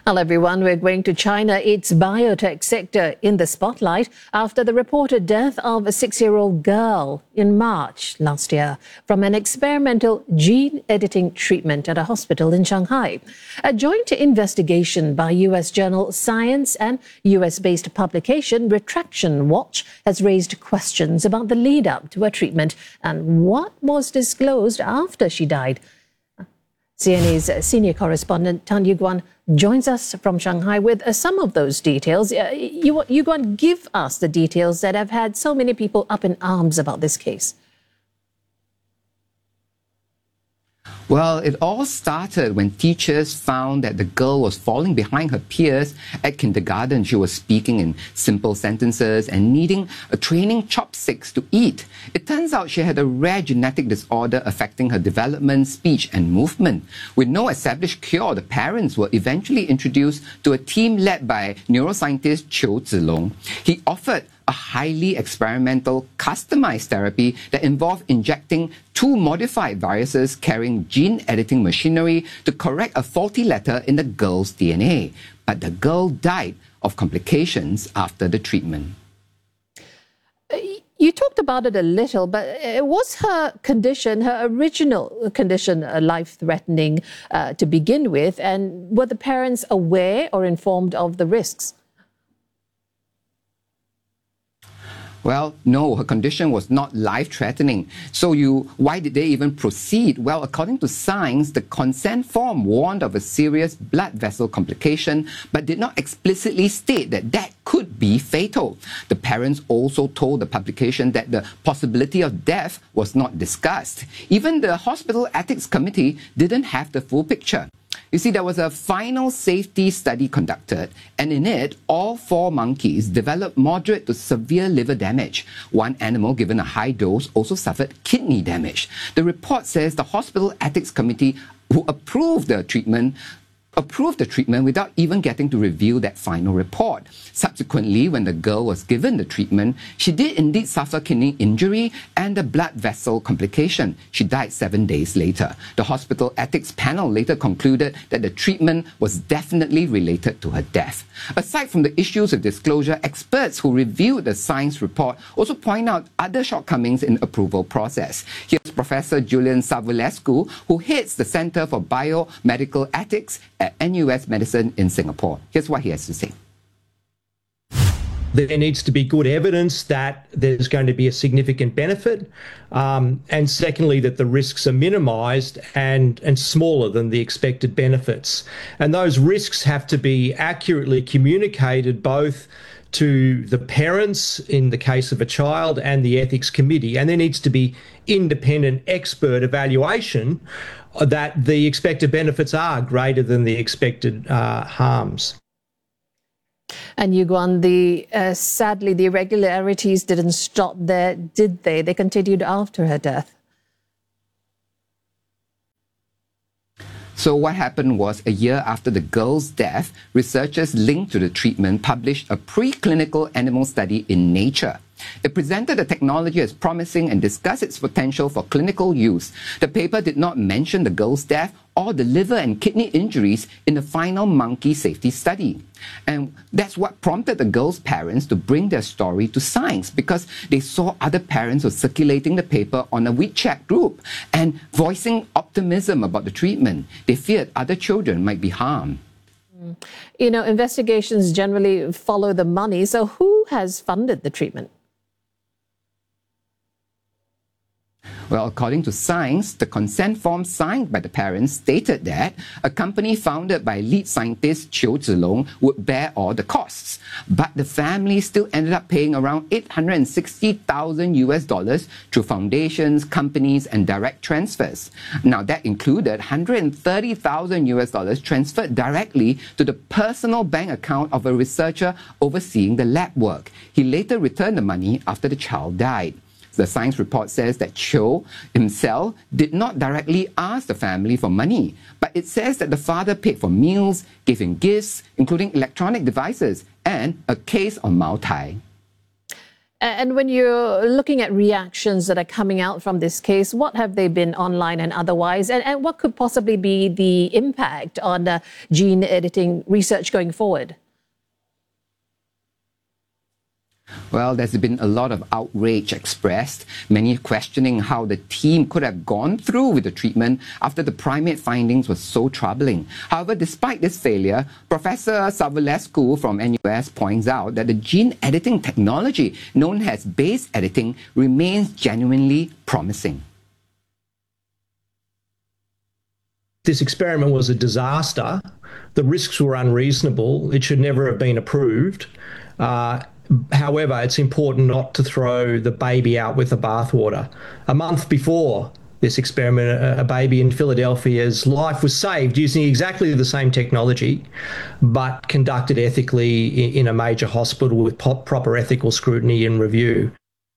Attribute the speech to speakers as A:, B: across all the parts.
A: Hello everyone, we're going to China. Its biotech sector in the spotlight after the reported death of a 6-year-old girl in March last year from an experimental gene editing treatment at a hospital in Shanghai. A joint investigation by US journal Science and US-based publication Retraction Watch has raised questions about the lead-up to her treatment and what was disclosed after she died. CNA's senior correspondent Tan Yuguan joins us from Shanghai with some of those details. Yuguan, give us the details that have had so many people up in arms about this case.
B: Well, it all started when teachers found that the girl was falling behind her peers at kindergarten. She was speaking in simple sentences and needing a training chopsticks to eat. It turns out she had a rare genetic disorder affecting her development, speech and movement. With no established cure, the parents were eventually introduced to a team led by neuroscientist Qiu Zilong. He offered a highly experimental, customized therapy that involved injecting 2 modified viruses carrying gene editing machinery to correct a faulty letter in the girl's DNA. But the girl died of complications after the treatment.
A: You talked about it a little, but was her condition, her original condition, life-threatening to begin with? And were the parents aware or informed of the risks?
B: Well, no, her condition was not life-threatening. So why did they even proceed? Well, according to Science, the consent form warned of a serious blood vessel complication, but did not explicitly state that that could be fatal. The parents also told the publication that the possibility of death was not discussed. Even the hospital ethics committee didn't have the full picture. You see, there was a final safety study conducted, and in it, all 4 monkeys developed moderate to severe liver damage. One animal given a high dose also suffered kidney damage. The report says the hospital ethics committee, who approved the treatment without even getting to review that final report. Subsequently, when the girl was given the treatment, she did indeed suffer kidney injury and a blood vessel complication. She died 7 days later. The hospital ethics panel later concluded that the treatment was definitely related to her death. Aside from the issues of disclosure, experts who reviewed the Science report also point out other shortcomings in the approval process. Here's Professor Julian Savulescu, who heads the Center for Biomedical Ethics at NUS Medicine in Singapore. Here's what he has to say.
C: There needs to be good evidence that there's going to be a significant benefit, and secondly, that the risks are minimised and smaller than the expected benefits. And those risks have to be accurately communicated both to the parents in the case of a child and the ethics committee. And there needs to be independent expert evaluation that the expected benefits are greater than the expected harms.
A: And Yuguan, sadly, the irregularities didn't stop there, did they? They continued after her death.
B: So what happened was, a year after the girl's death, researchers linked to the treatment published a preclinical animal study in Nature. It presented the technology as promising and discussed its potential for clinical use. The paper did not mention the girl's death or the liver and kidney injuries in the final monkey safety study. And that's what prompted the girl's parents to bring their story to Science, because they saw other parents were circulating the paper on a WeChat group and voicing optimism about the treatment. They feared other children might be harmed.
A: You know, investigations generally follow the money. So who has funded the treatment?
B: Well, according to Science, the consent form signed by the parents stated that a company founded by lead scientist Qiu Zilong would bear all the costs. But the family still ended up paying around $860,000 through foundations, companies, and direct transfers. Now, that included $130,000 transferred directly to the personal bank account of a researcher overseeing the lab work. He later returned the money after the child died. The Science report says that Qiu himself did not directly ask the family for money, but it says that the father paid for meals, gave him gifts, including electronic devices, and a case of Mao Tai.
A: And when you're looking at reactions that are coming out from this case, what have they been online and otherwise? And what could possibly be the impact on gene editing research going forward?
B: Well, there's been a lot of outrage expressed, many questioning how the team could have gone through with the treatment after the primate findings were so troubling. However, despite this failure, Professor Savulescu from NUS points out that the gene editing technology known as base editing remains genuinely promising.
C: This experiment was a disaster. The risks were unreasonable. It should never have been approved. However, it's important not to throw the baby out with the bathwater. A month before this experiment, a baby in Philadelphia's life was saved using exactly the same technology, but conducted ethically in a major hospital with proper ethical scrutiny and review.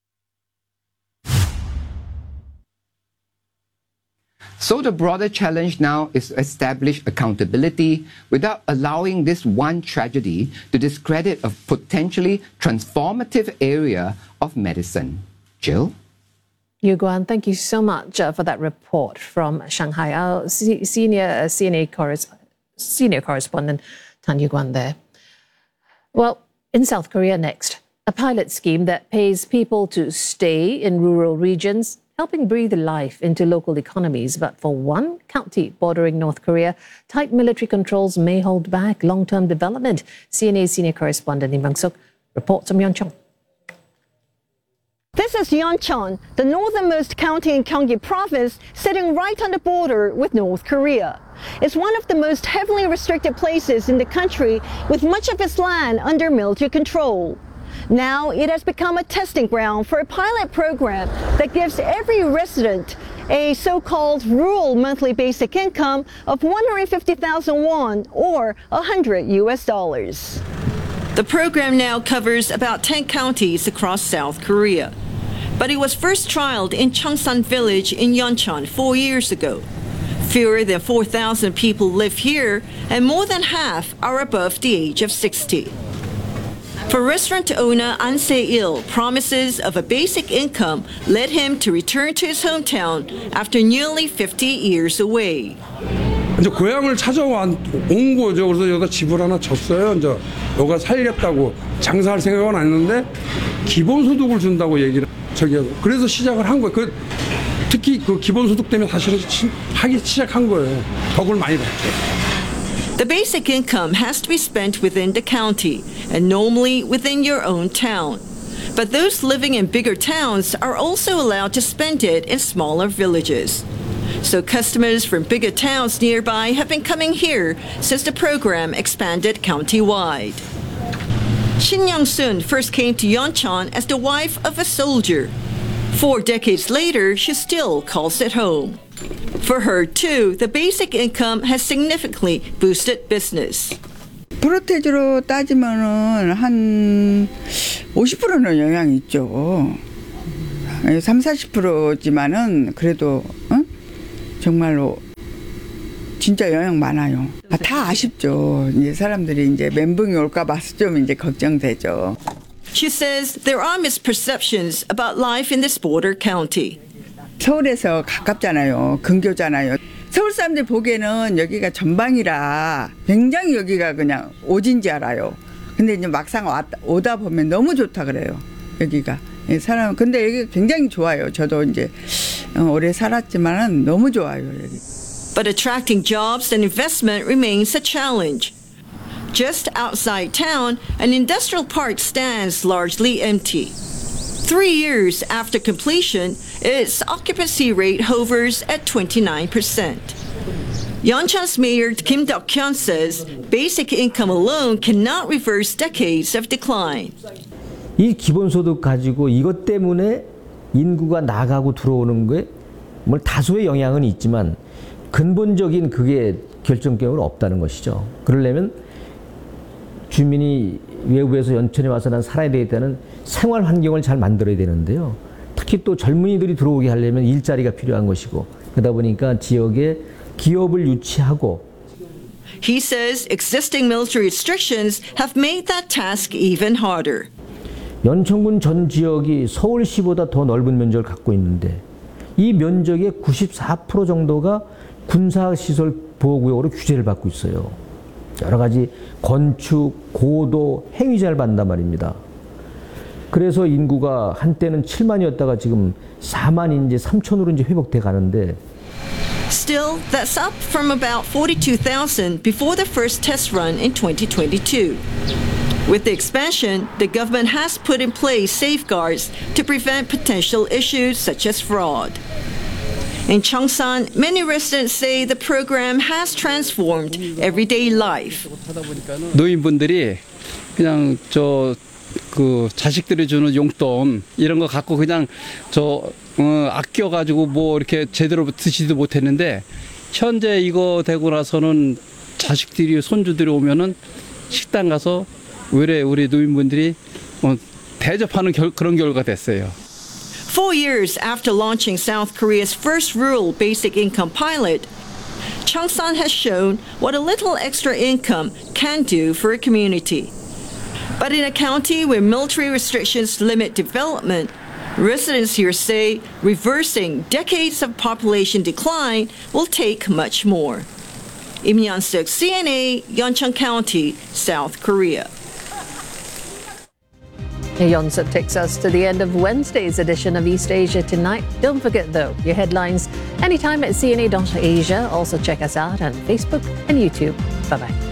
B: So the broader challenge now is to establish accountability without allowing this one tragedy to discredit a potentially transformative area of medicine. Jill?
A: Yu Guan, thank you so much for that report from Shanghai. Our senior correspondent, Tan Yu Guan there. Well, in South Korea next, a pilot scheme that pays people to stay in rural regions, helping breathe life into local economies. But for one county bordering North Korea, tight military controls may hold back long-term development. CNA senior correspondent Im Bang-suk reports from Yeoncheon.
D: This is Yeoncheon, the northernmost county in Gyeonggi Province, sitting right on the border with North Korea. It's one of the most heavily restricted places in the country, with much of its land under military control. Now it has become a testing ground for a pilot program that gives every resident a so-called rural monthly basic income of 150,000 won or $100.
E: The program now covers about 10 counties across South Korea. But it was first trialed in Cheongsan village in Yeoncheon 4 years ago. Fewer than 4,000 people live here, and more than half are above the age of 60. For restaurant owner An Se-il, promises of a basic income led him to return to his hometown after nearly 50 years away.
F: 이제 고향을 찾아온 거죠. 그래서 여기다 집을 하나 졌어요. 이제 여기가 살겠다고 장사할 생각은 안 했는데 기본소득을 준다고 얘기를 그래서 시작을 한 거예요. 특히 그 기본소득 때문에 사실은 하기 시작한 거예요. 덕을 많이 봤죠.
E: The basic income has to be spent within the county and normally within your own town. But those living in bigger towns are also allowed to spend it in smaller villages. So customers from bigger towns nearby have been coming here since the program expanded countywide. Shin Young-sun first came to Yeoncheon as the wife of a soldier. 4 decades later, she still calls it home. For her, too, the basic income has significantly boosted business.
G: 프로테이지로 따지면은 한 50%는 영향이 있죠. 30-40%지만은 그래도 정말로 진짜 영향 많아요. 다 아쉽죠. 이제 사람들이 이제 멘붕이 올까 봐서 좀 이제 걱정되죠.
E: She says there are misperceptions about life in this border county.
G: 서울에서 가깝잖아요. 근교잖아요. 서울 사람들 보기에는 여기가 전방이라 굉장히 여기가 그냥 오진지 알아요. 근데 이제 막상 오다 보면 너무 좋다 그래요. 여기가. 사람 근데 여기 굉장히 좋아요. 저도 이제 오래 살았지만은 너무 좋아요, 여기.
E: But attracting jobs and investment remains a challenge. Just outside town, an industrial park stands largely empty. 3 years after completion, its occupancy rate hovers at 29%. Yeoncheon's Mayor Kim Deok-hyun says basic income alone cannot reverse decades of decline.
H: 이 기본소득 가지고 이것 때문에 인구가 나가고 들어오는 게 뭐 다소의 영향은 있지만 근본적인 그게 결정력은 없다는 것이죠. 그러려면 주민이 외부에서 연천에 와서 난 살아야 되겠다는 생활 환경을 잘 만들어야 되는데요. 특히 또 젊은이들이 들어오게 하려면 일자리가 필요한 것이고 그러다 보니까 지역에 기업을 유치하고
E: He says existing military restrictions have made that task even harder.
H: 연천군 전 지역이 서울시보다 더 넓은 면적을 갖고 있는데 이 면적의 94% 정도가 군사시설 보호구역으로 규제를 받고 있어요. 여러 가지 건축, 고도, 행위자를 받는단 말입니다. 그래서 인구가 한때는 7만이었다가 지금 4만 이제 3천으로 이제 회복돼 가는데.
E: Still, that's up from about 42,000 before the first test run in 2022. With the expansion, the government has put in place safeguards to prevent potential issues such as fraud. In Cheongsan, many residents say the program has transformed everyday life.
I: 노인분들이 그냥 그 자식들이 주는 용돈 이런 거 갖고 그냥 아껴가지고 뭐 이렇게 제대로 드시지도 못했는데 현재 이거 되고 나서는 자식들이 손주들이 오면은 식당 가서 우리 노인분들이 대접하는 그런 결과가 됐어요.
E: 4 years after launching South Korea's first rural basic income pilot, Cheongsan has shown what a little extra income can do for a community. But in a county where military restrictions limit development, residents here say reversing decades of population decline will take much more. Im Yeon-suk, CNA, Yeoncheon County, South Korea.
A: Yeon-suk takes us to the end of Wednesday's edition of East Asia Tonight. Don't forget, though, your headlines anytime at cna.asia. Also check us out on Facebook and YouTube. Bye-bye.